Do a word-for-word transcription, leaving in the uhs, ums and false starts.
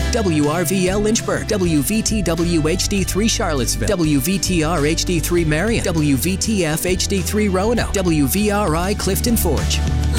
W R V L Lynchburg, W V T W H D three Charlottesville, W V T R H D three Marion, W V T F H D three Roanoke, W V R I Clifton Forge.